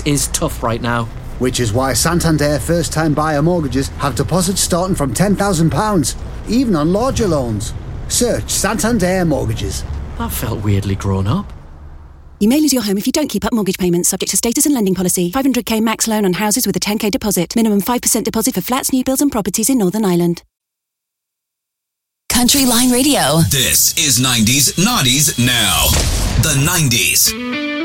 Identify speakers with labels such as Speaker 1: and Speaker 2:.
Speaker 1: is tough right now.
Speaker 2: Which is why Santander first-time buyer mortgages have deposits starting from £10,000, even on larger loans. Search Santander Mortgages.
Speaker 1: That felt weirdly grown up.
Speaker 3: You may lose your home if you don't keep up mortgage payments, subject to status and lending policy. 500k max loan on houses with a 10k deposit. Minimum 5% deposit for flats, new builds and properties in Northern Ireland.
Speaker 4: Country Line Radio.
Speaker 5: This is 90s Naughties Now. The 90s.